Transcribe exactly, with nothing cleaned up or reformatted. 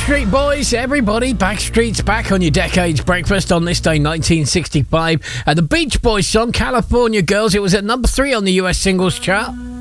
Backstreet Boys, everybody. Backstreet's back on your Decades Breakfast on this day, nineteen sixty-five. And the Beach Boys song, California Girls, it was at number three on the U S singles chart.